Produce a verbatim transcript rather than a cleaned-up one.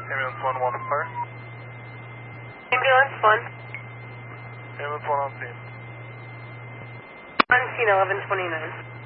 Ambulance one, one fire. Ambulance one. Ambulance one on scene. On scene eleven twenty-nine.